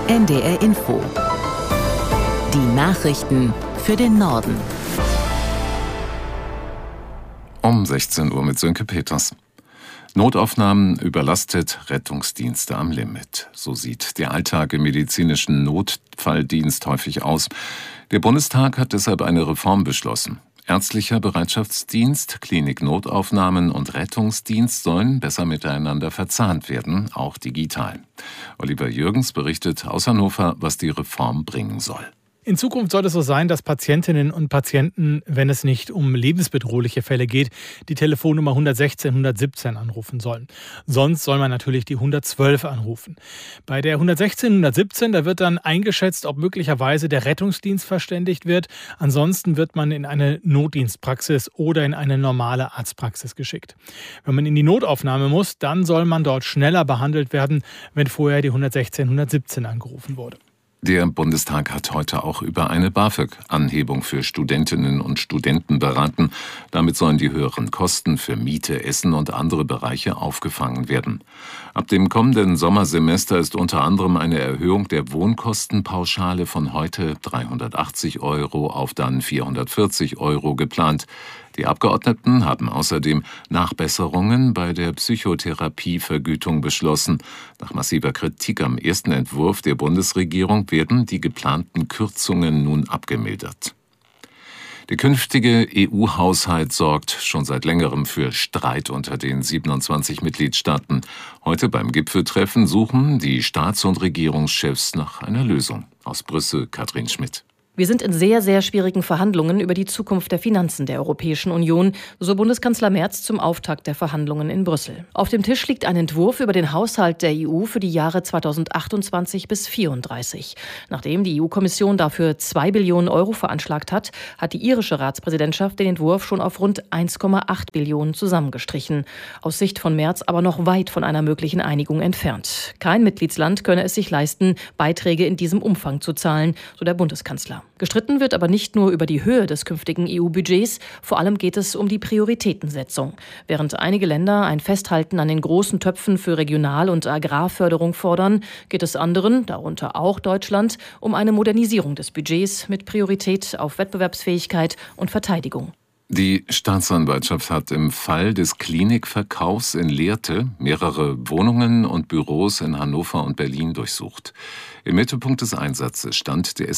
NDR Info. Die Nachrichten für den Norden. Um 16 Uhr mit Sönke Peters. Notaufnahmen überlastet, Rettungsdienste am Limit. So sieht der Alltag im medizinischen Notfalldienst häufig aus. Der Bundestag hat deshalb eine Reform beschlossen. Ärztlicher Bereitschaftsdienst, Klinik-Notaufnahmen und Rettungsdienst sollen besser miteinander verzahnt werden, auch digital. Oliver Jürgens berichtet aus Hannover, was die Reform bringen soll. In Zukunft soll es so sein, dass Patientinnen und Patienten, wenn es nicht um lebensbedrohliche Fälle geht, die Telefonnummer 116 117 anrufen sollen. Sonst soll man natürlich die 112 anrufen. Bei der 116 117, da wird dann eingeschätzt, ob möglicherweise der Rettungsdienst verständigt wird. Ansonsten wird man in eine Notdienstpraxis oder in eine normale Arztpraxis geschickt. Wenn man in die Notaufnahme muss, dann soll man dort schneller behandelt werden, wenn vorher die 116 117 angerufen wurde. Der Bundestag hat heute auch über eine BAföG-Anhebung für Studentinnen und Studenten beraten. Damit sollen die höheren Kosten für Miete, Essen und andere Bereiche aufgefangen werden. Ab dem kommenden Sommersemester ist unter anderem eine Erhöhung der Wohnkostenpauschale von heute 380 € auf dann 440 € geplant. Die Abgeordneten haben außerdem Nachbesserungen bei der Psychotherapievergütung beschlossen. Nach massiver Kritik am ersten Entwurf der Bundesregierung werden die geplanten Kürzungen nun abgemildert. Der künftige EU-Haushalt sorgt schon seit längerem für Streit unter den 27 Mitgliedstaaten. Heute beim Gipfeltreffen suchen die Staats- und Regierungschefs nach einer Lösung. Aus Brüssel Katrin Schmidt. Wir sind in sehr, sehr schwierigen Verhandlungen über die Zukunft der Finanzen der Europäischen Union, so Bundeskanzler Merz zum Auftakt der Verhandlungen in Brüssel. Auf dem Tisch liegt ein Entwurf über den Haushalt der EU für die Jahre 2028 bis 2034. Nachdem die EU-Kommission dafür 2 Billionen € veranschlagt hat, hat die irische Ratspräsidentschaft den Entwurf schon auf rund 1,8 Billionen zusammengestrichen. Aus Sicht von Merz aber noch weit von einer möglichen Einigung entfernt. Kein Mitgliedsland könne es sich leisten, Beiträge in diesem Umfang zu zahlen, so der Bundeskanzler. Gestritten wird aber nicht nur über die Höhe des künftigen EU-Budgets, vor allem geht es um die Prioritätensetzung. Während einige Länder ein Festhalten an den großen Töpfen für Regional- und Agrarförderung fordern, geht es anderen, darunter auch Deutschland, um eine Modernisierung des Budgets mit Priorität auf Wettbewerbsfähigkeit und Verteidigung. Die Staatsanwaltschaft hat im Fall des Klinikverkaufs in Lehrte mehrere Wohnungen und Büros in Hannover und Berlin durchsucht. Im Mittelpunkt des Einsatzes stand der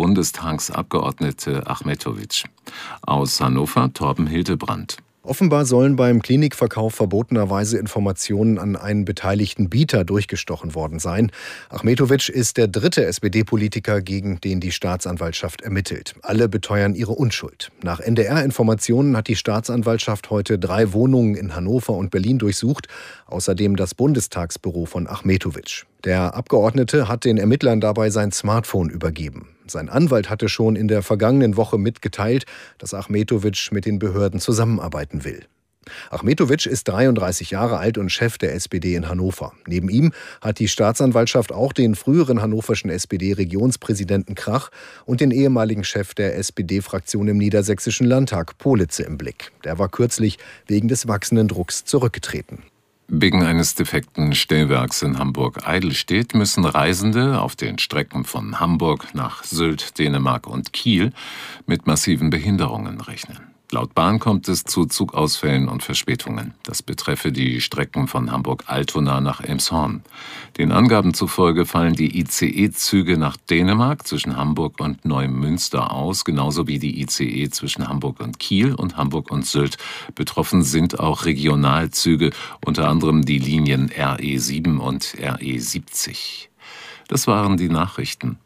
SPD-Bundestagsabgeordnete Achmetović. Aus Hannover Torben Hildebrand. Offenbar sollen beim Klinikverkauf verbotenerweise Informationen an einen beteiligten Bieter durchgestochen worden sein. Achmetović ist der dritte SPD-Politiker, gegen den die Staatsanwaltschaft ermittelt. Alle beteuern ihre Unschuld. Nach NDR-Informationen hat die Staatsanwaltschaft heute 3 Wohnungen in Hannover und Berlin durchsucht, außerdem das Bundestagsbüro von Achmetović. Der Abgeordnete hat den Ermittlern dabei sein Smartphone übergeben. Sein Anwalt hatte schon in der vergangenen Woche mitgeteilt, dass Achmetović mit den Behörden zusammenarbeiten will. Achmetović ist 33 Jahre alt und Chef der SPD in Hannover. Neben ihm hat die Staatsanwaltschaft auch den früheren hannoverschen SPD-Regionspräsidenten Krach und den ehemaligen Chef der SPD-Fraktion im Niedersächsischen Landtag, Politze, im Blick. Der war kürzlich wegen des wachsenden Drucks zurückgetreten. Wegen eines defekten Stellwerks in Hamburg-Eidelstedt müssen Reisende auf den Strecken von Hamburg nach Sylt, Dänemark und Kiel mit massiven Behinderungen rechnen. Laut Bahn kommt es zu Zugausfällen und Verspätungen. Das betreffe die Strecken von Hamburg-Altona nach Elmshorn. Den Angaben zufolge fallen die ICE-Züge nach Dänemark zwischen Hamburg und Neumünster aus, genauso wie die ICE zwischen Hamburg und Kiel und Hamburg und Sylt. Betroffen sind auch Regionalzüge, unter anderem die Linien RE7 und RE70. Das waren die Nachrichten.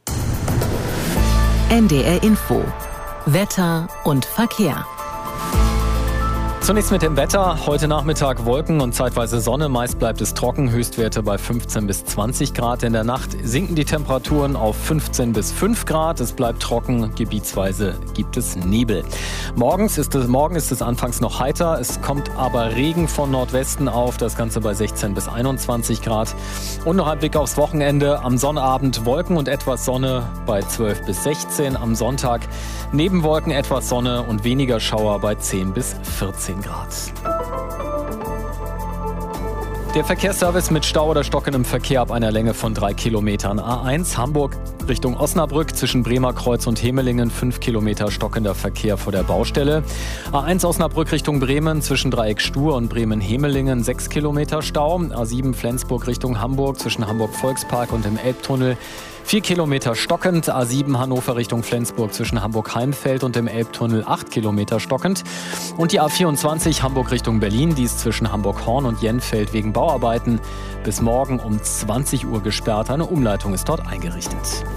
NDR Info. Wetter und Verkehr. Zunächst mit dem Wetter. Heute Nachmittag Wolken und zeitweise Sonne. Meist bleibt es trocken. Höchstwerte bei 15 bis 20 Grad. In der Nacht sinken die Temperaturen auf 15 bis 5 Grad. Es bleibt trocken. Gebietsweise gibt es Nebel. Morgen ist es anfangs noch heiter. Es kommt aber Regen von Nordwesten auf. Das Ganze bei 16 bis 21 Grad. Und noch ein Blick aufs Wochenende. Am Sonnabend Wolken und etwas Sonne bei 12 bis 16. Am Sonntag neben Wolken etwas Sonne und weniger Schauer bei 10 bis 14 Grad. Der Verkehrsservice mit Stau oder stockendem Verkehr ab einer Länge von 3 Kilometern. A1 Hamburg Richtung Osnabrück zwischen Bremer Kreuz und Hemelingen 5 Kilometer stockender Verkehr vor der Baustelle. A1 Osnabrück Richtung Bremen zwischen Dreieck Stur und Bremen-Hemelingen 6 Kilometer Stau. A7 Flensburg Richtung Hamburg zwischen Hamburg-Volkspark und dem Elbtunnel 4 Kilometer stockend. A7 Hannover Richtung Flensburg zwischen Hamburg-Heimfeld und dem Elbtunnel 8 Kilometer stockend. Und die A24 Hamburg Richtung Berlin, die ist zwischen Hamburg-Horn und Jenfeld wegen Bauarbeiten bis morgen um 20 Uhr gesperrt. Eine Umleitung ist dort eingerichtet.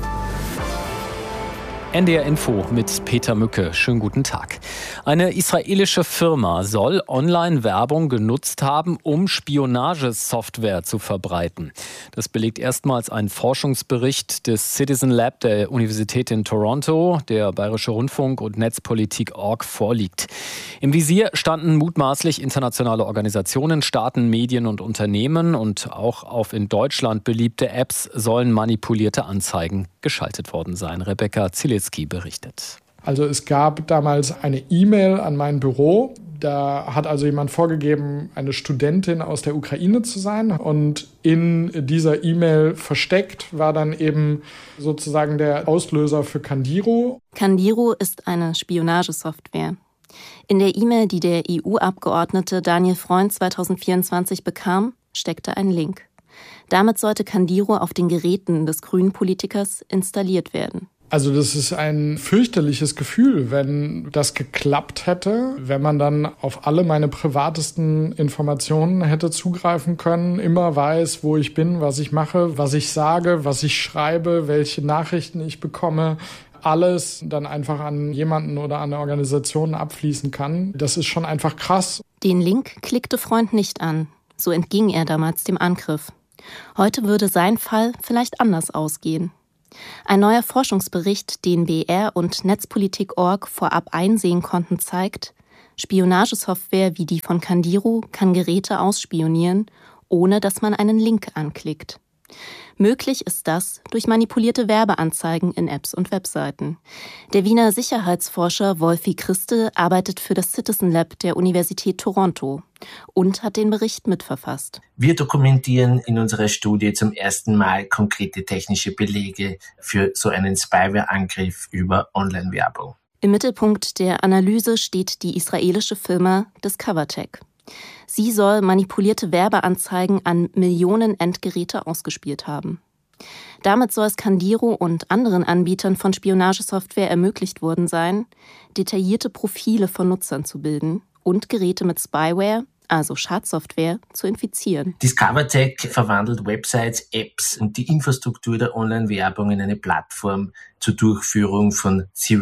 NDR Info mit Peter Mücke. Schönen guten Tag. Eine israelische Firma soll Online-Werbung genutzt haben, um Spionagesoftware zu verbreiten. Das belegt erstmals ein Forschungsbericht des Citizen Lab der Universität in Toronto, der Bayerische Rundfunk und Netzpolitik.org vorliegt. Im Visier standen mutmaßlich internationale Organisationen, Staaten, Medien und Unternehmen, und auch auf in Deutschland beliebte Apps sollen manipulierte Anzeigen geschaltet worden sein. Rebecca Zielecki berichtet. Also es gab damals eine E-Mail an mein Büro. Da hat also jemand vorgegeben, eine Studentin aus der Ukraine zu sein. Und in dieser E-Mail versteckt war dann eben sozusagen der Auslöser für Candiro. Candiro ist eine Spionagesoftware. In der E-Mail, die der EU-Abgeordnete Daniel Freund 2024 bekam, steckte ein Link. Damit sollte Candiro auf den Geräten des grünen Politikers installiert werden. Also das ist ein fürchterliches Gefühl, wenn das geklappt hätte, wenn man dann auf alle meine privatesten Informationen hätte zugreifen können, immer weiß, wo ich bin, was ich mache, was ich sage, was ich schreibe, welche Nachrichten ich bekomme, alles dann einfach an jemanden oder an eine Organisation abfließen kann. Das ist schon einfach krass. Den Link klickte Freund nicht an. So entging er damals dem Angriff. Heute würde sein Fall vielleicht anders ausgehen. Ein neuer Forschungsbericht, den BR und Netzpolitik.org vorab einsehen konnten, zeigt, Spionagesoftware wie die von Candiro kann Geräte ausspionieren, ohne dass man einen Link anklickt. Möglich ist das durch manipulierte Werbeanzeigen in Apps und Webseiten. Der Wiener Sicherheitsforscher Wolfi Christel arbeitet für das Citizen Lab der Universität Toronto und hat den Bericht mitverfasst. Wir dokumentieren in unserer Studie zum ersten Mal konkrete technische Belege für so einen Spyware-Angriff über Online-Werbung. Im Mittelpunkt der Analyse steht die israelische Firma DiscoverTech. Sie soll manipulierte Werbeanzeigen an Millionen Endgeräte ausgespielt haben. Damit soll es Candiro und anderen Anbietern von Spionagesoftware ermöglicht worden sein, detaillierte Profile von Nutzern zu bilden und Geräte mit Spyware, also Schadsoftware, zu infizieren. DiscoverTech verwandelt Websites, Apps und die Infrastruktur der Online-Werbung in eine Plattform zur Durchführung von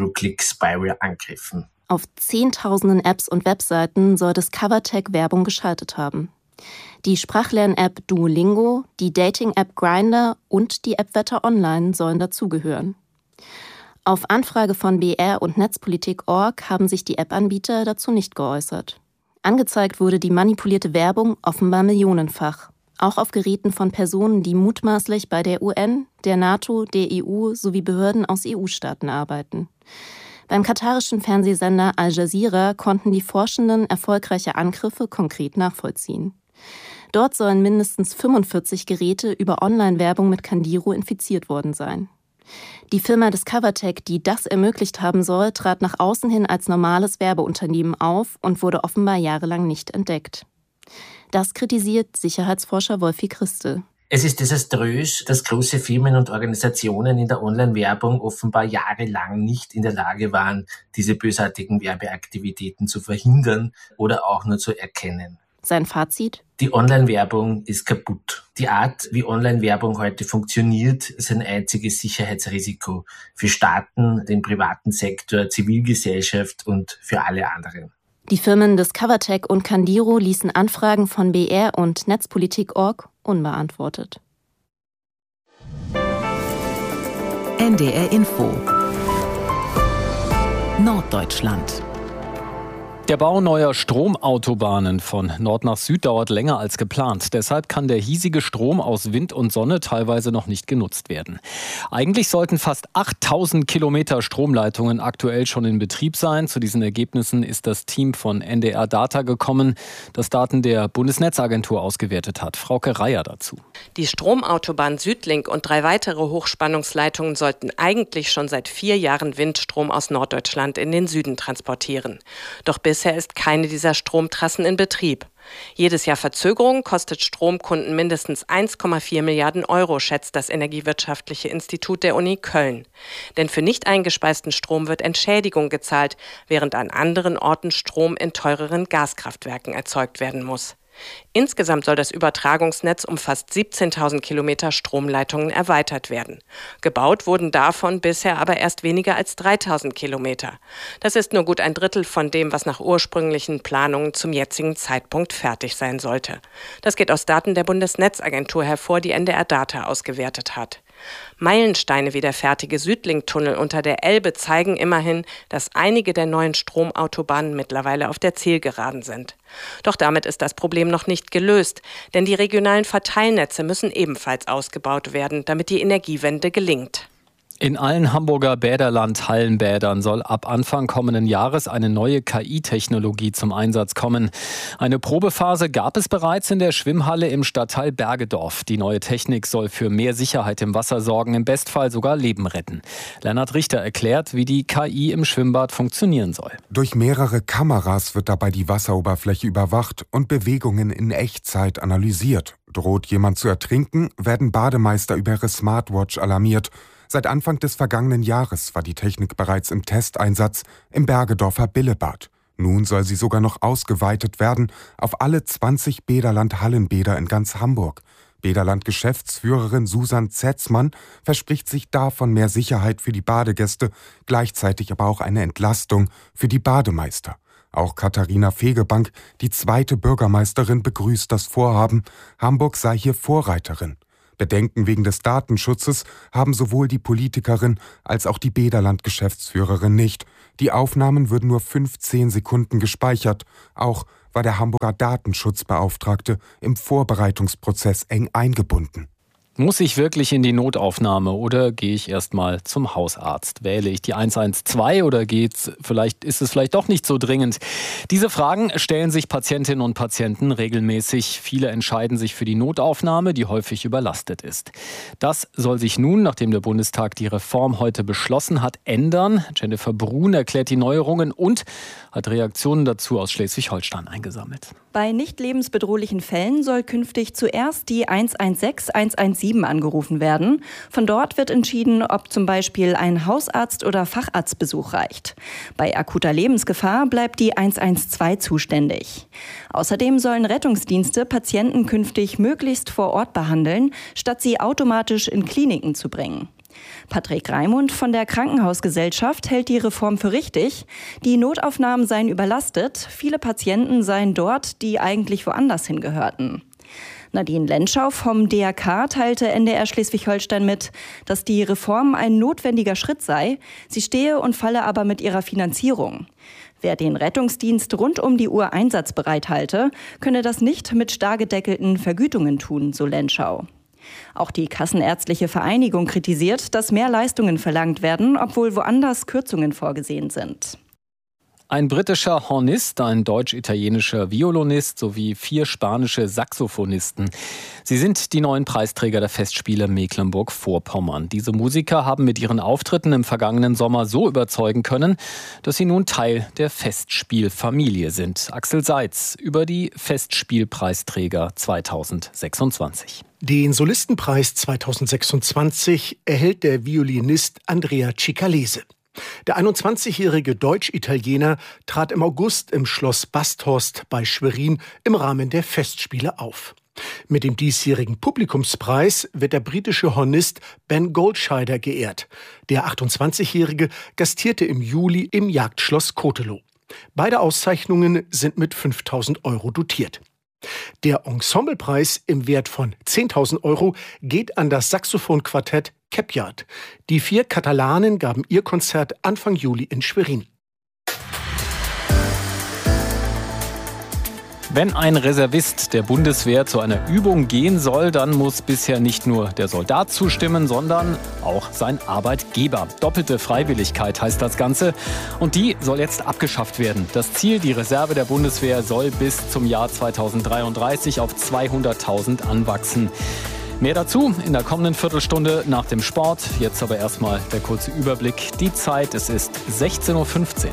Zero-Click-Spyware-Angriffen. Auf Zehntausenden Apps und Webseiten soll DiscoverTech Werbung geschaltet haben. Die Sprachlern-App Duolingo, die Dating-App Grindr und die App Wetter Online sollen dazugehören. Auf Anfrage von BR und Netzpolitik.org haben sich die App-Anbieter dazu nicht geäußert. Angezeigt wurde die manipulierte Werbung offenbar millionenfach, auch auf Geräten von Personen, die mutmaßlich bei der UN, der NATO, der EU sowie Behörden aus EU-Staaten arbeiten. Beim katarischen Fernsehsender Al Jazeera konnten die Forschenden erfolgreiche Angriffe konkret nachvollziehen. Dort sollen mindestens 45 Geräte über Online-Werbung mit Candiro infiziert worden sein. Die Firma DiscoverTech, die das ermöglicht haben soll, trat nach außen hin als normales Werbeunternehmen auf und wurde offenbar jahrelang nicht entdeckt. Das kritisiert Sicherheitsforscher Wolfi Christel. Es ist desaströs, dass große Firmen und Organisationen in der Online-Werbung offenbar jahrelang nicht in der Lage waren, diese bösartigen Werbeaktivitäten zu verhindern oder auch nur zu erkennen. Sein Fazit? Die Online-Werbung ist kaputt. Die Art, wie Online-Werbung heute funktioniert, ist ein einziges Sicherheitsrisiko für Staaten, den privaten Sektor, Zivilgesellschaft und für alle anderen. Die Firmen DiscoverTech und Candiro ließen Anfragen von BR und Netzpolitik.org unbeantwortet. NDR Info Norddeutschland. Der Bau neuer Stromautobahnen von Nord nach Süd dauert länger als geplant. Deshalb kann der hiesige Strom aus Wind und Sonne teilweise noch nicht genutzt werden. Eigentlich sollten fast 8000 Kilometer Stromleitungen aktuell schon in Betrieb sein. Zu diesen Ergebnissen ist das Team von NDR Data gekommen, das Daten der Bundesnetzagentur ausgewertet hat. Frauke Reier dazu. Die Stromautobahn Südlink und 3 weitere Hochspannungsleitungen sollten eigentlich schon seit 4 Jahren Windstrom aus Norddeutschland in den Süden transportieren. Doch bisher ist keine dieser Stromtrassen in Betrieb. Jedes Jahr Verzögerung kostet Stromkunden mindestens 1,4 Milliarden Euro, schätzt das Energiewirtschaftliche Institut der Uni Köln. Denn für nicht eingespeisten Strom wird Entschädigung gezahlt, während an anderen Orten Strom in teureren Gaskraftwerken erzeugt werden muss. Insgesamt soll das Übertragungsnetz um fast 17.000 Kilometer Stromleitungen erweitert werden. Gebaut wurden davon bisher aber erst weniger als 3.000 Kilometer. Das ist nur gut ein Drittel von dem, was nach ursprünglichen Planungen zum jetzigen Zeitpunkt fertig sein sollte. Das geht aus Daten der Bundesnetzagentur hervor, die NDR Data ausgewertet hat. Meilensteine wie der fertige Südlink-Tunnel unter der Elbe zeigen immerhin, dass einige der neuen Stromautobahnen mittlerweile auf der Zielgeraden sind. Doch damit ist das Problem noch nicht gelöst, denn die regionalen Verteilnetze müssen ebenfalls ausgebaut werden, damit die Energiewende gelingt. In allen Hamburger Bäderland-Hallenbädern soll ab Anfang kommenden Jahres eine neue KI-Technologie zum Einsatz kommen. Eine Probephase gab es bereits in der Schwimmhalle im Stadtteil Bergedorf. Die neue Technik soll für mehr Sicherheit im Wasser sorgen, im Bestfall sogar Leben retten. Lennart Richter erklärt, wie die KI im Schwimmbad funktionieren soll. Durch mehrere Kameras wird dabei die Wasseroberfläche überwacht und Bewegungen in Echtzeit analysiert. Droht jemand zu ertrinken, werden Bademeister über ihre Smartwatch alarmiert. Seit Anfang des vergangenen Jahres war die Technik bereits im Testeinsatz im Bergedorfer Billebad. Nun soll sie sogar noch ausgeweitet werden auf alle 20 Bäderland-Hallenbäder in ganz Hamburg. Bäderland-Geschäftsführerin Susan Zetzmann verspricht sich davon mehr Sicherheit für die Badegäste, gleichzeitig aber auch eine Entlastung für die Bademeister. Auch Katharina Fegebank, die 2. Bürgermeisterin, begrüßt das Vorhaben. Hamburg sei hier Vorreiterin. Bedenken wegen des Datenschutzes haben sowohl die Politikerin als auch die Bäderland-Geschäftsführerin nicht. Die Aufnahmen würden nur 15 Sekunden gespeichert. Auch war der Hamburger Datenschutzbeauftragte im Vorbereitungsprozess eng eingebunden. Muss ich wirklich in die Notaufnahme oder gehe ich erstmal zum Hausarzt? Wähle ich die 112 oder ist es vielleicht doch nicht so dringend? Diese Fragen stellen sich Patientinnen und Patienten regelmäßig. Viele entscheiden sich für die Notaufnahme, die häufig überlastet ist. Das soll sich nun, nachdem der Bundestag die Reform heute beschlossen hat, ändern. Jennifer Brun erklärt die Neuerungen und hat Reaktionen dazu aus Schleswig-Holstein eingesammelt. Bei nicht lebensbedrohlichen Fällen soll künftig zuerst die 116, 117 angerufen werden. Von dort wird entschieden, ob zum Beispiel ein Hausarzt- oder Facharztbesuch reicht. Bei akuter Lebensgefahr bleibt die 112 zuständig. Außerdem sollen Rettungsdienste Patienten künftig möglichst vor Ort behandeln, statt sie automatisch in Kliniken zu bringen. Patrick Raimund von der Krankenhausgesellschaft hält die Reform für richtig. Die Notaufnahmen seien überlastet. Viele Patienten seien dort, die eigentlich woanders hingehörten. Nadine Lenschau vom DRK teilte NDR Schleswig-Holstein mit, dass die Reform ein notwendiger Schritt sei. Sie stehe und falle aber mit ihrer Finanzierung. Wer den Rettungsdienst rund um die Uhr einsatzbereit halte, könne das nicht mit starr gedeckelten Vergütungen tun, so Lenschau. Auch die Kassenärztliche Vereinigung kritisiert, dass mehr Leistungen verlangt werden, obwohl woanders Kürzungen vorgesehen sind. Ein britischer Hornist, ein deutsch-italienischer Violinist sowie 4 spanische Saxophonisten. Sie sind die neuen Preisträger der Festspiele Mecklenburg-Vorpommern. Diese Musiker haben mit ihren Auftritten im vergangenen Sommer so überzeugen können, dass sie nun Teil der Festspielfamilie sind. Axel Seitz über die Festspielpreisträger 2026. Den Solistenpreis 2026 erhält der Violinist Andrea Cicalese. Der 21-jährige Deutsch-Italiener trat im August im Schloss Basthorst bei Schwerin im Rahmen der Festspiele auf. Mit dem diesjährigen Publikumspreis wird der britische Hornist Ben Goldscheider geehrt. Der 28-jährige gastierte im Juli im Jagdschloss Kotelow. Beide Auszeichnungen sind mit 5.000 € dotiert. Der Ensemblepreis im Wert von 10.000 € geht an das Saxophonquartett Capiat. Die 4 Katalanen gaben ihr Konzert Anfang Juli in Schwerin. Wenn ein Reservist der Bundeswehr zu einer Übung gehen soll, dann muss bisher nicht nur der Soldat zustimmen, sondern auch sein Arbeitgeber. Doppelte Freiwilligkeit heißt das Ganze. Und die soll jetzt abgeschafft werden. Das Ziel, die Reserve der Bundeswehr, soll bis zum Jahr 2033 auf 200.000 anwachsen. Mehr dazu in der kommenden Viertelstunde nach dem Sport. Jetzt aber erstmal der kurze Überblick. Die Zeit, es ist 16:15 Uhr.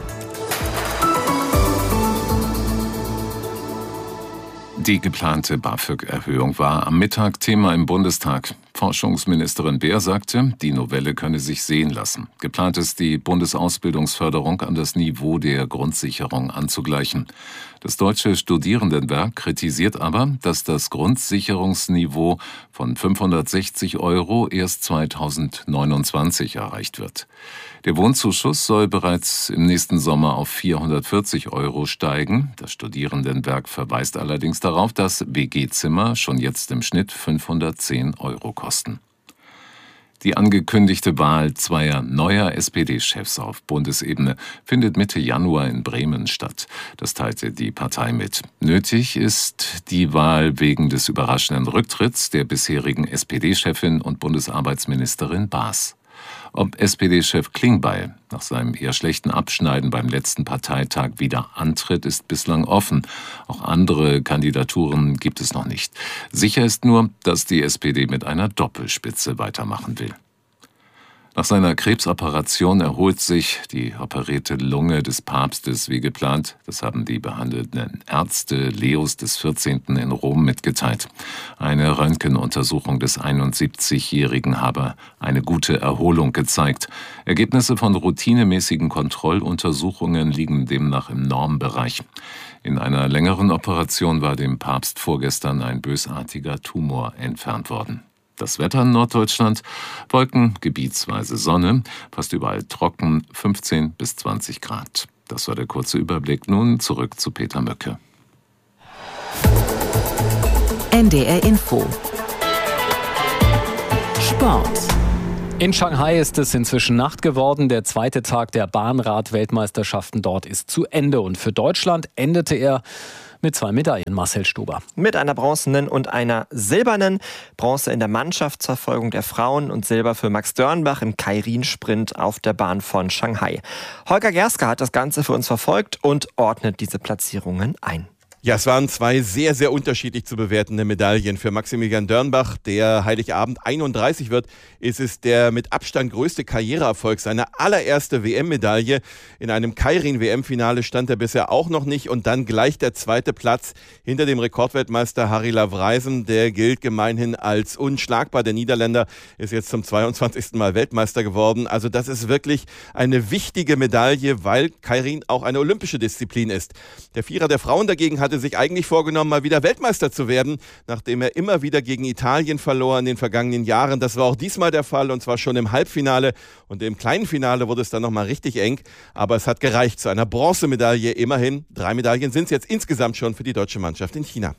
Die geplante BAföG-Erhöhung war am Mittag Thema im Bundestag. Forschungsministerin Beer sagte, die Novelle könne sich sehen lassen. Geplant ist, die Bundesausbildungsförderung an das Niveau der Grundsicherung anzugleichen. Das Deutsche Studierendenwerk kritisiert aber, dass das Grundsicherungsniveau von 560 € erst 2029 erreicht wird. Der Wohnzuschuss soll bereits im nächsten Sommer auf 440 € steigen. Das Studierendenwerk verweist allerdings darauf, dass WG-Zimmer schon jetzt im Schnitt 510 € kosten. Die angekündigte Wahl zweier neuer SPD-Chefs auf Bundesebene findet Mitte Januar in Bremen statt. Das teilte die Partei mit. Nötig ist die Wahl wegen des überraschenden Rücktritts der bisherigen SPD-Chefin und Bundesarbeitsministerin Baas. Ob SPD-Chef Klingbeil nach seinem eher schlechten Abschneiden beim letzten Parteitag wieder antritt, ist bislang offen. Auch andere Kandidaturen gibt es noch nicht. Sicher ist nur, dass die SPD mit einer Doppelspitze weitermachen will. Nach seiner Krebsoperation erholt sich die operierte Lunge des Papstes wie geplant. Das haben die behandelnden Ärzte Leos XIV. In Rom mitgeteilt. Eine Röntgenuntersuchung des 71-Jährigen habe eine gute Erholung gezeigt. Ergebnisse von routinemäßigen Kontrolluntersuchungen liegen demnach im Normbereich. In einer längeren Operation war dem Papst vorgestern ein bösartiger Tumor entfernt worden. Das Wetter in Norddeutschland: Wolken, gebietsweise Sonne, fast überall trocken, 15 bis 20 Grad. Das war der kurze Überblick. Nun zurück zu Peter Möcke. NDR Info. Sport. In Shanghai ist es inzwischen Nacht geworden. Der zweite Tag der Bahnrad-Weltmeisterschaften dort ist zu Ende. Und für Deutschland endete er mit 2 Medaillen, Marcel Stober. Mit einer bronzenen und einer silbernen. Bronze in der Mannschaftsverfolgung der Frauen und Silber für Max Dörnbach im Kairin-Sprint auf der Bahn von Shanghai. Holger Gerske hat das Ganze für uns verfolgt und ordnet diese Platzierungen ein. Ja, es waren 2 sehr, sehr unterschiedlich zu bewertende Medaillen. Für Maximilian Dörnbach, der Heiligabend 31 wird, ist es der mit Abstand größte Karriereerfolg. Seine allererste WM-Medaille. In einem Kairin-WM-Finale stand er bisher auch noch nicht. Und dann gleich der zweite Platz hinter dem Rekordweltmeister Harry Lavrijsen. Der gilt gemeinhin als unschlagbar. Der Niederländer ist jetzt zum 22. Mal Weltmeister geworden. Also das ist wirklich eine wichtige Medaille, weil Kairin auch eine olympische Disziplin ist. Der Vierer der Frauen dagegen hatte sich eigentlich vorgenommen, mal wieder Weltmeister zu werden, nachdem er immer wieder gegen Italien verlor in den vergangenen Jahren. Das war auch diesmal der Fall, und zwar schon im Halbfinale. Und im kleinen Finale wurde es dann nochmal richtig eng. Aber es hat gereicht zu einer Bronzemedaille. Immerhin 3 Medaillen sind es jetzt insgesamt schon für die deutsche Mannschaft in China.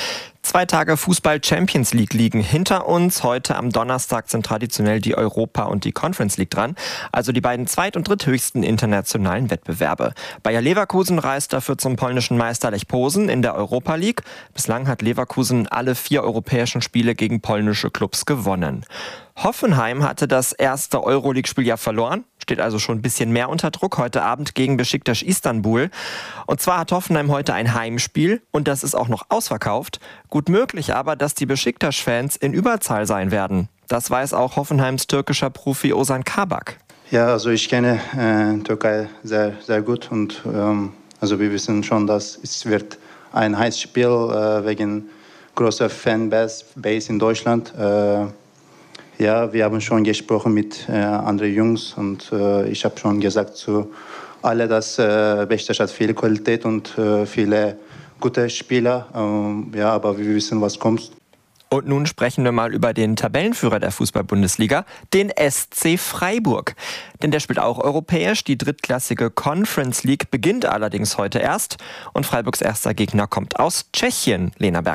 2 Tage Fußball-Champions League liegen hinter uns. Heute am Donnerstag sind traditionell die Europa- und die Conference League dran. Also die beiden zweit- und dritthöchsten internationalen Wettbewerbe. Bayer Leverkusen reist dafür zum polnischen Meister Lech Posen in der Europa League. Bislang hat Leverkusen alle 4 europäischen Spiele gegen polnische Clubs gewonnen. Hoffenheim hatte das erste Euroleague-Spiel ja verloren, steht also schon ein bisschen mehr unter Druck heute Abend gegen Beşiktaş Istanbul. Und zwar hat Hoffenheim heute ein Heimspiel und das ist auch noch ausverkauft. Gut möglich aber, dass die Beşiktaş-Fans in Überzahl sein werden. Das weiß auch Hoffenheims türkischer Profi Ozan Kabak. Ja, also ich kenne Türkei sehr, sehr gut und also wir wissen schon, dass es wird ein heißes Spiel wegen großer Fanbase in Deutschland. Ja, wir haben schon gesprochen mit anderen Jungs und ich habe schon gesagt zu allen, dass Beşiktaş hat viel Qualität und viele gute Spieler. Ja, aber wir wissen, was kommt. Und nun sprechen wir mal über den Tabellenführer der Fußball-Bundesliga, den SC Freiburg. Denn der spielt auch europäisch. Die drittklassige Conference League beginnt allerdings heute erst. Und Freiburgs erster Gegner kommt aus Tschechien, Lena Bergmann.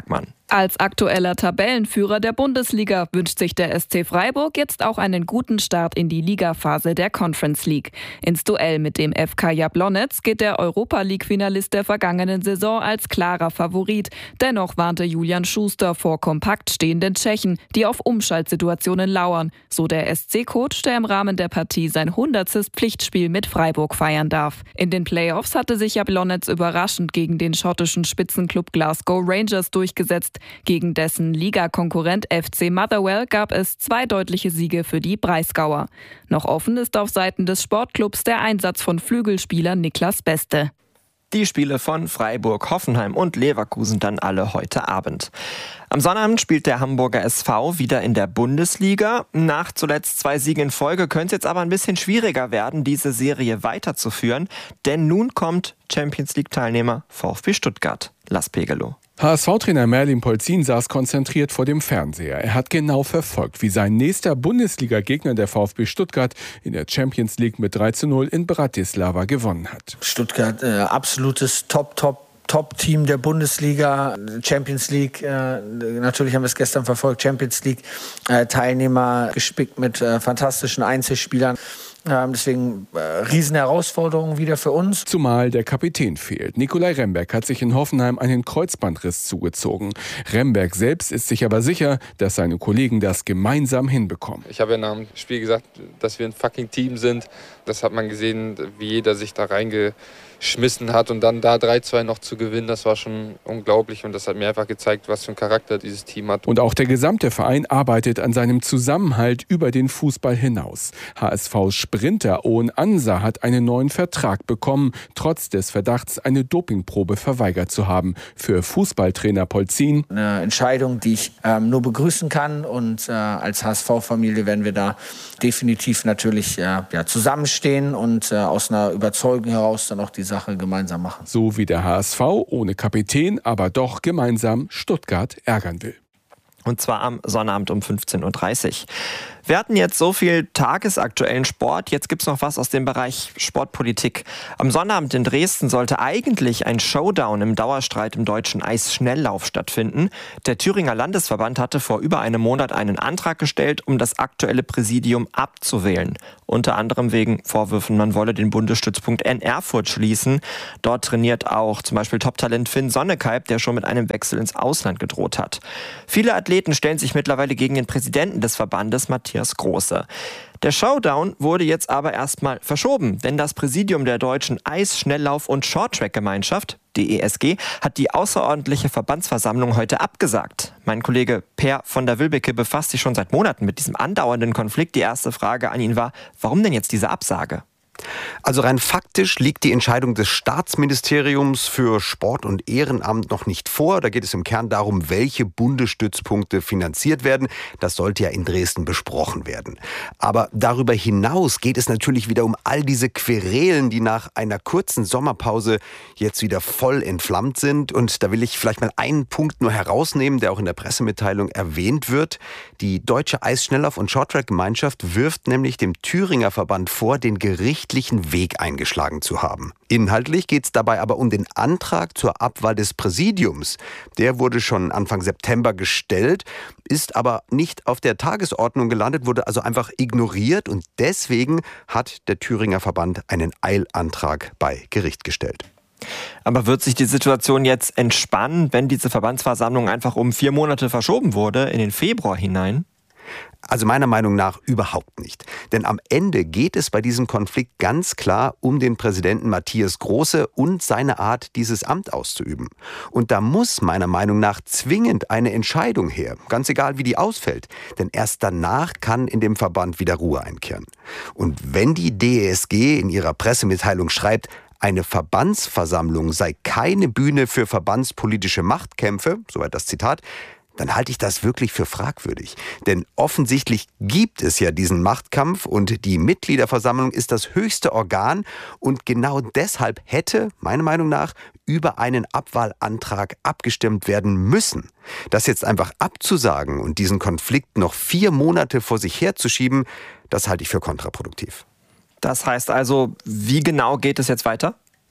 Als aktueller Tabellenführer der Bundesliga wünscht sich der SC Freiburg jetzt auch einen guten Start in die Ligaphase der Conference League. Ins Duell mit dem FK Jablonec geht der Europa-League-Finalist der vergangenen Saison als klarer Favorit. Dennoch warnte Julian Schuster vor kompakt stehenden Tschechen, die auf Umschaltsituationen lauern. So der SC-Coach, der im Rahmen der Partie sein 100. Pflichtspiel mit Freiburg feiern darf. In den Playoffs hatte sich Jablonec überraschend gegen den schottischen Spitzenklub Glasgow Rangers durchgesetzt. Gegen dessen Ligakonkurrent FC Motherwell gab es 2 deutliche Siege für die Breisgauer. Noch offen ist auf Seiten des Sportclubs der Einsatz von Flügelspieler Niklas Beste. Die Spiele von Freiburg, Hoffenheim und Leverkusen dann alle heute Abend. Am Sonnabend spielt der Hamburger SV wieder in der Bundesliga. Nach zuletzt 2 Siegen in Folge könnte es jetzt aber ein bisschen schwieriger werden, diese Serie weiterzuführen. Denn nun kommt Champions-League-Teilnehmer VfB Stuttgart. Lars Pegelow. HSV-Trainer Merlin Polzin saß konzentriert vor dem Fernseher. Er hat genau verfolgt, wie sein nächster Bundesliga-Gegner, der VfB Stuttgart, in der Champions League mit 3:0 in Bratislava gewonnen hat. Stuttgart, absolutes Top-Team der Bundesliga, Champions League, natürlich haben wir es gestern verfolgt, Champions League, Teilnehmer gespickt mit fantastischen Einzelspielern. Deswegen Riesenherausforderungen wieder für uns. Zumal der Kapitän fehlt. Nikolai Remberg hat sich in Hoffenheim einen Kreuzbandriss zugezogen. Remberg selbst ist sich aber sicher, dass seine Kollegen das gemeinsam hinbekommen. Ich habe ja nach dem Spiel gesagt, dass wir ein fucking Team sind. Das hat man gesehen, wie jeder sich da reingeschmissen hat. Und dann da 3:2 noch zu gewinnen, das war schon unglaublich. Und das hat mir einfach gezeigt, was für einen Charakter dieses Team hat. Und auch der gesamte Verein arbeitet an seinem Zusammenhalt über den Fußball hinaus. HSV-Sprinter Owen Ansa hat einen neuen Vertrag bekommen, trotz des Verdachts, eine Dopingprobe verweigert zu haben. Für Fußballtrainer Polzin eine Entscheidung, die ich nur begrüßen kann. Und als HSV-Familie werden wir da definitiv natürlich zusammenstehen und aus einer Überzeugung heraus dann auch die Sache gemeinsam machen. So wie der HSV ohne Kapitän, aber doch gemeinsam Stuttgart ärgern will. Und zwar am Sonnabend um 15:30 Uhr. Wir hatten jetzt so viel tagesaktuellen Sport, jetzt gibt's noch was aus dem Bereich Sportpolitik. Am Sonnabend in Dresden sollte eigentlich ein Showdown im Dauerstreit im deutschen Eisschnelllauf stattfinden. Der Thüringer Landesverband hatte vor über einem Monat einen Antrag gestellt, um das aktuelle Präsidium abzuwählen. Unter anderem wegen Vorwürfen, man wolle den Bundesstützpunkt in Erfurt schließen. Dort trainiert auch zum Beispiel Top-Talent Finn Sonnekalb, der schon mit einem Wechsel ins Ausland gedroht hat. Viele Athleten stellen sich mittlerweile gegen den Präsidenten des Verbandes, Matthias Große. Der Showdown wurde jetzt aber erstmal verschoben, denn das Präsidium der Deutschen Eis-, Schnelllauf- und Shorttrack-Gemeinschaft, DESG, hat die außerordentliche Verbandsversammlung heute abgesagt. Mein Kollege Per von der Wilbecke befasst sich schon seit Monaten mit diesem andauernden Konflikt. Die erste Frage an ihn war, warum denn jetzt diese Absage? Also rein faktisch liegt die Entscheidung des Staatsministeriums für Sport und Ehrenamt noch nicht vor. Da geht es im Kern darum, welche Bundesstützpunkte finanziert werden. Das sollte ja in Dresden besprochen werden. Aber darüber hinaus geht es natürlich wieder um all diese Querelen, die nach einer kurzen Sommerpause jetzt wieder voll entflammt sind. Und da will ich vielleicht mal einen Punkt nur herausnehmen, der auch in der Pressemitteilung erwähnt wird. Die Deutsche Eisschnelllauf- und Shorttrack-Gemeinschaft wirft nämlich dem Thüringer Verband vor, den gerichtlichen Weg eingeschlagen zu haben. Inhaltlich geht es dabei aber um den Antrag zur Abwahl des Präsidiums. Der wurde schon Anfang September gestellt, ist aber nicht auf der Tagesordnung gelandet, wurde also einfach ignoriert und deswegen hat der Thüringer Verband einen Eilantrag bei Gericht gestellt. Aber wird sich die Situation jetzt entspannen, wenn diese Verbandsversammlung einfach um 4 Monate verschoben wurde, in den Februar hinein? Also meiner Meinung nach überhaupt nicht. Denn am Ende geht es bei diesem Konflikt ganz klar um den Präsidenten Matthias Große und seine Art, dieses Amt auszuüben. Und da muss meiner Meinung nach zwingend eine Entscheidung her, ganz egal wie die ausfällt. Denn erst danach kann in dem Verband wieder Ruhe einkehren. Und wenn die DESG in ihrer Pressemitteilung schreibt, eine Verbandsversammlung sei keine Bühne für verbandspolitische Machtkämpfe, soweit das Zitat, dann halte ich das wirklich für fragwürdig. Denn offensichtlich gibt es ja diesen Machtkampf und die Mitgliederversammlung ist das höchste Organ und genau deshalb hätte, meiner Meinung nach, über einen Abwahlantrag abgestimmt werden müssen. Das jetzt einfach abzusagen und diesen Konflikt noch 4 Monate vor sich herzuschieben, das halte ich für kontraproduktiv. Das heißt also, wie genau geht es jetzt weiter?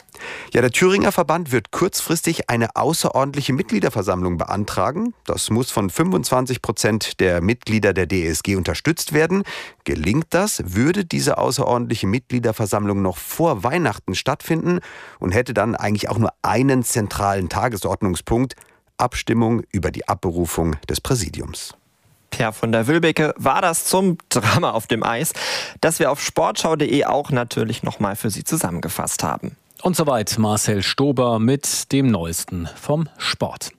Ja, der Thüringer Verband wird kurzfristig eine außerordentliche Mitgliederversammlung beantragen. Das muss von 25% der Mitglieder der DSG unterstützt werden. Gelingt das, würde diese außerordentliche Mitgliederversammlung noch vor Weihnachten stattfinden und hätte dann eigentlich auch nur einen zentralen Tagesordnungspunkt: Abstimmung über die Abberufung des Präsidiums. Per von der Wülbecke war das zum Drama auf dem Eis, das wir auf sportschau.de auch natürlich nochmal für Sie zusammengefasst haben. Und soweit Marcel Stober mit dem Neuesten vom Sport.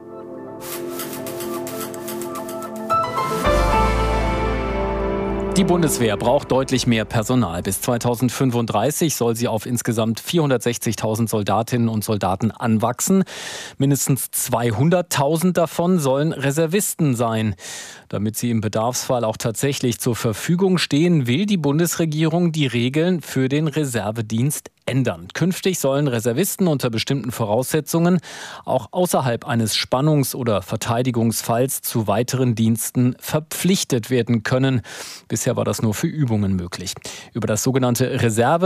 Die Bundeswehr braucht deutlich mehr Personal. Bis 2035 soll sie auf insgesamt 460.000 Soldatinnen und Soldaten anwachsen. Mindestens 200.000 davon sollen Reservisten sein. Damit sie im Bedarfsfall auch tatsächlich zur Verfügung stehen, will die Bundesregierung die Regeln für den Reservedienst ändern. Künftig sollen Reservisten unter bestimmten Voraussetzungen auch außerhalb eines Spannungs- oder Verteidigungsfalls zu weiteren Diensten verpflichtet werden können. Bisher war das nur für Übungen möglich. Über das sogenannte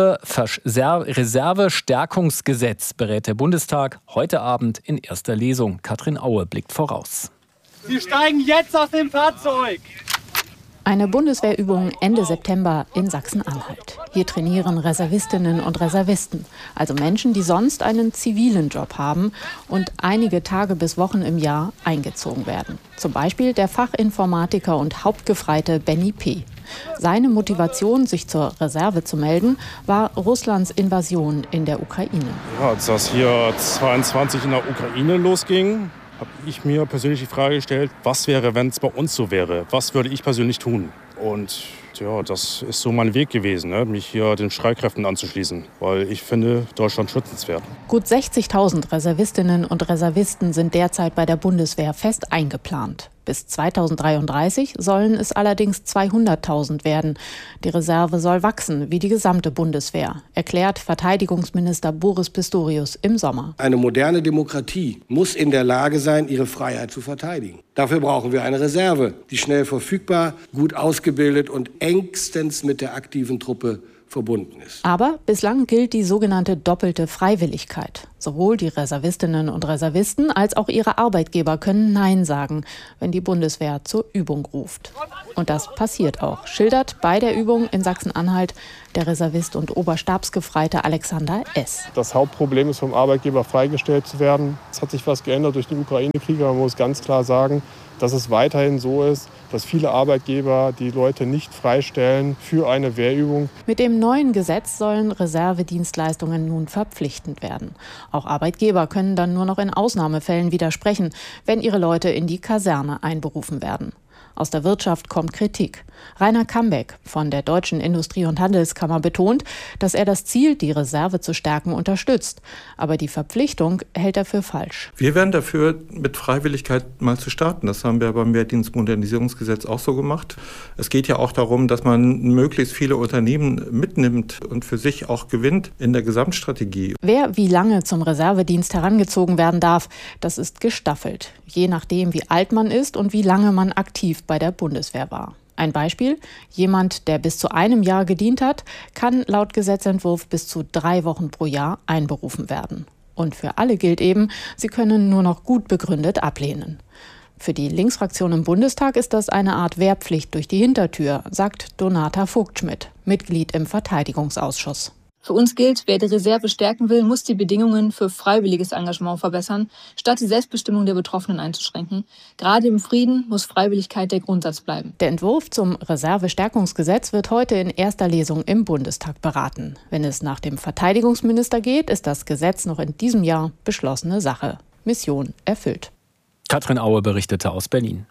Reservestärkungsgesetz berät der Bundestag heute Abend in erster Lesung. Katrin Aue blickt voraus. Sie steigen jetzt aus dem Fahrzeug! Eine Bundeswehrübung Ende September in Sachsen-Anhalt. Hier trainieren Reservistinnen und Reservisten, also Menschen, die sonst einen zivilen Job haben und einige Tage bis Wochen im Jahr eingezogen werden. Zum Beispiel der Fachinformatiker und Hauptgefreite Benny P. Seine Motivation, sich zur Reserve zu melden, war Russlands Invasion in der Ukraine. Ja, als das hier 22 in der Ukraine losging, habe ich mir persönlich die Frage gestellt, was wäre, wenn es bei uns so wäre? Was würde ich persönlich tun? Und ja, das ist so mein Weg gewesen, mich hier den Streitkräften anzuschließen, weil ich finde Deutschland schützenswert. Gut 60.000 Reservistinnen und Reservisten sind derzeit bei der Bundeswehr fest eingeplant. Bis 2033 sollen es allerdings 200.000 werden. Die Reserve soll wachsen, wie die gesamte Bundeswehr, erklärt Verteidigungsminister Boris Pistorius im Sommer. Eine moderne Demokratie muss in der Lage sein, ihre Freiheit zu verteidigen. Dafür brauchen wir eine Reserve, die schnell verfügbar, gut ausgebildet und engstens mit der aktiven Truppe verbunden ist. Aber bislang gilt die sogenannte doppelte Freiwilligkeit. Sowohl die Reservistinnen und Reservisten als auch ihre Arbeitgeber können Nein sagen, wenn die Bundeswehr zur Übung ruft. Und das passiert auch, schildert bei der Übung in Sachsen-Anhalt der Reservist und Oberstabsgefreite Alexander S. Das Hauptproblem ist, vom Arbeitgeber freigestellt zu werden. Es hat sich was geändert durch den Ukraine-Krieg, aber man muss ganz klar sagen, dass es weiterhin so ist, dass viele Arbeitgeber die Leute nicht freistellen für eine Wehrübung. Mit dem neuen Gesetz sollen Reservedienstleistungen nun verpflichtend werden. Auch Arbeitgeber können dann nur noch in Ausnahmefällen widersprechen, wenn ihre Leute in die Kaserne einberufen werden. Aus der Wirtschaft kommt Kritik. Rainer Kambeck von der Deutschen Industrie- und Handelskammer betont, dass er das Ziel, die Reserve zu stärken, unterstützt. Aber die Verpflichtung hält er für falsch. Wir wären dafür, mit Freiwilligkeit mal zu starten. Das haben wir beim Wehrdienstmodernisierungsgesetz auch so gemacht. Es geht ja auch darum, dass man möglichst viele Unternehmen mitnimmt und für sich auch gewinnt in der Gesamtstrategie. Wer wie lange zum Reservedienst herangezogen werden darf, das ist gestaffelt. Je nachdem, wie alt man ist und wie lange man aktiv bei der Bundeswehr war. Ein Beispiel: Jemand, der bis zu einem Jahr gedient hat, kann laut Gesetzentwurf bis zu 3 Wochen pro Jahr einberufen werden. Und für alle gilt eben, sie können nur noch gut begründet ablehnen. Für die Linksfraktion im Bundestag ist das eine Art Wehrpflicht durch die Hintertür, sagt Donata Vogtschmidt, Mitglied im Verteidigungsausschuss. Für uns gilt, wer die Reserve stärken will, muss die Bedingungen für freiwilliges Engagement verbessern, statt die Selbstbestimmung der Betroffenen einzuschränken. Gerade im Frieden muss Freiwilligkeit der Grundsatz bleiben. Der Entwurf zum Reservestärkungsgesetz wird heute in erster Lesung im Bundestag beraten. Wenn es nach dem Verteidigungsminister geht, ist das Gesetz noch in diesem Jahr beschlossene Sache. Mission erfüllt. Katrin Aue berichtete aus Berlin.